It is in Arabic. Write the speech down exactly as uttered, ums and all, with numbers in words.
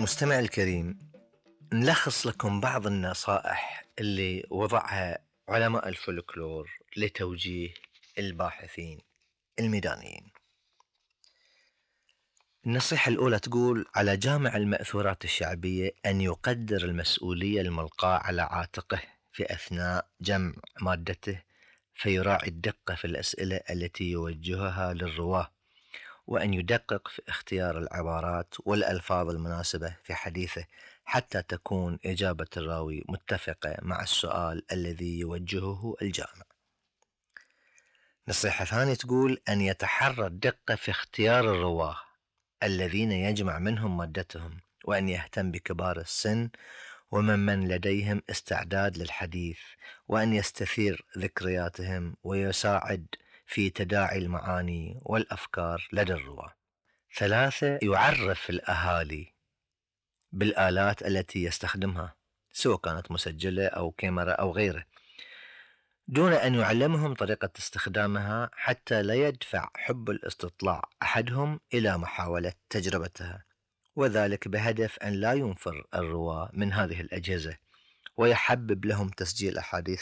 مستمع الكريم، نلخص لكم بعض النصائح اللي وضعها علماء الفولكلور لتوجيه الباحثين الميدانيين. النصيحة الأولى تقول: على جامع المأثورات الشعبية أن يقدر المسؤولية الملقاة على عاتقه في أثناء جمع مادته، فيراعي الدقة في الأسئلة التي يوجهها للرواة، وأن يدقق في اختيار العبارات والألفاظ المناسبة في حديثه حتى تكون إجابة الراوي متفقة مع السؤال الذي يوجهه الجامع. نصيحة ثانية تقول: أن يتحرى الدقة في اختيار الرواه الذين يجمع منهم مادتهم، وأن يهتم بكبار السن ومن من لديهم استعداد للحديث، وأن يستثير ذكرياتهم ويساعد في تداعي المعاني والأفكار لدى الرواة. ثلاثة: يعرف الأهالي بالآلات التي يستخدمها، سواء كانت مسجلة أو كاميرا أو غيره، دون أن يعلمهم طريقة استخدامها حتى لا يدفع حب الاستطلاع أحدهم إلى محاولة تجربتها، وذلك بهدف أن لا ينفر الرواة من هذه الأجهزة ويحبب لهم تسجيل أحاديث